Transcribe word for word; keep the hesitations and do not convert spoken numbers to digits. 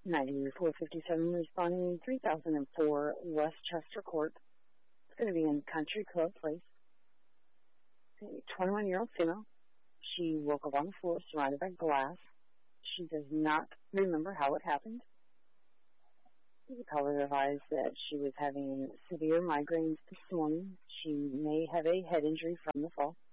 ninety-four fifty-seven responding three thousand four Westchester Court. It's going to be in Country Club Place. A twenty-one-year-old female. She woke up on the floor surrounded by glass. She does not remember how it happened. The caller advised that she was having severe migraines this morning. She may have a head injury from the fall.